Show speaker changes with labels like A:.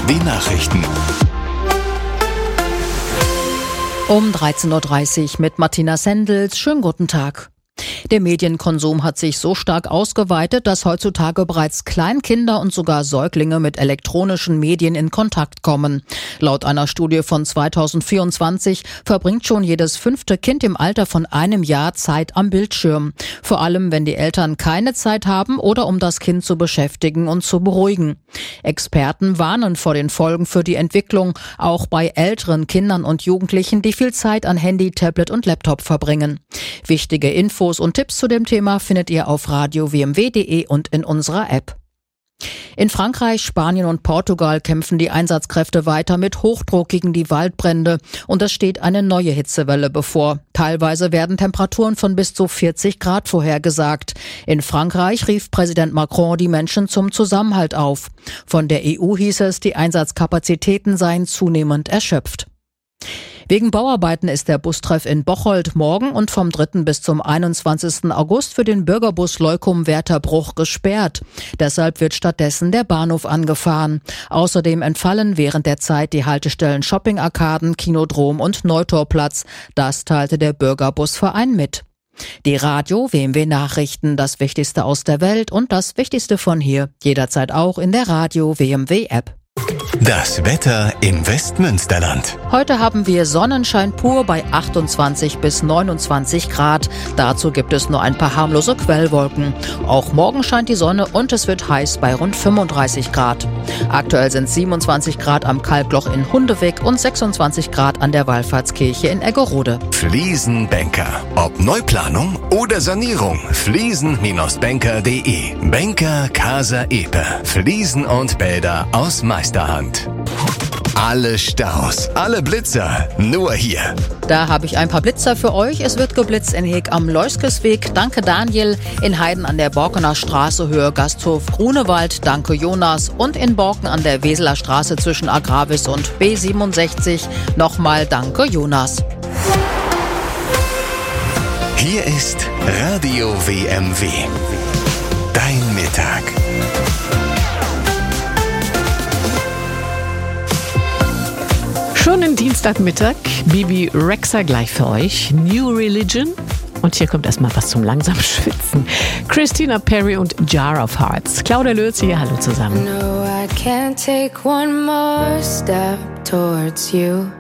A: Die Nachrichten.
B: Um 13.30 Uhr mit Martina Sendels. Schönen guten Tag. Der Medienkonsum hat sich so stark ausgeweitet, dass heutzutage bereits Kleinkinder und sogar Säuglinge mit elektronischen Medien in Kontakt kommen. Laut einer Studie von 2024 verbringt schon jedes 5. Kind im Alter von 1 Jahr Zeit am Bildschirm. Vor allem, wenn die Eltern keine Zeit haben oder um das Kind zu beschäftigen und zu beruhigen. Experten warnen vor den Folgen für die Entwicklung, auch bei älteren Kindern und Jugendlichen, die viel Zeit an Handy, Tablet und Laptop verbringen. Wichtige Infos und Tipps zu dem Thema findet ihr auf radio-wmw.de und in unserer App. In Frankreich, Spanien und Portugal kämpfen die Einsatzkräfte weiter mit Hochdruck gegen die Waldbrände und es steht eine neue Hitzewelle bevor. Teilweise werden Temperaturen von bis zu 40 Grad vorhergesagt. In Frankreich rief Präsident Macron die Menschen zum Zusammenhalt auf. Von der EU hieß es, die Einsatzkapazitäten seien zunehmend erschöpft. Wegen Bauarbeiten ist der Bustreff in Bocholt morgen und vom 3. bis zum 21. August für den Bürgerbus Leukum-Wärterbruch gesperrt. Deshalb wird stattdessen der Bahnhof angefahren. Außerdem entfallen während der Zeit die Haltestellen Shopping-Arkaden, Kinodrom und Neutorplatz. Das teilte der Bürgerbusverein mit. Die Radio-WMW Nachrichten, das Wichtigste aus der Welt und das Wichtigste von hier. Jederzeit auch in der Radio-WMW-App.
A: Das Wetter im Westmünsterland.
B: Heute haben wir Sonnenschein pur bei 28 bis 29 Grad. Dazu gibt es nur ein paar harmlose Quellwolken. Auch morgen scheint die Sonne und es wird heiß bei rund 35 Grad. Aktuell sind 27 Grad am Kalkloch in Hundewig und 26 Grad an der Wallfahrtskirche in Eggerode.
A: Fliesenbänker. Ob Neuplanung oder Sanierung. Fliesen-Banker.de. Banker Casa Epe. Fliesen und Bäder aus Meisterhand. Alle Staus, alle Blitzer, nur hier.
B: Da habe ich ein paar Blitzer für euch. Es wird geblitzt in Heg am Leuskesweg. Danke Daniel. In Heiden an der Borkener Straße Höhe Gasthof Grunewald. Danke Jonas. Und in Borken an der Weseler Straße zwischen Agravis und B67. Nochmal danke Jonas.
A: Hier ist Radio WMW. Dein Mittag.
C: Schönen Dienstagmittag, Bibi Rexha gleich für euch, New Religion und hier kommt erstmal was zum langsamen Schwitzen. Christina Perri und Jar of Hearts. Claudia Lötz hier, hallo zusammen.
D: No, I can't take one more step towards you.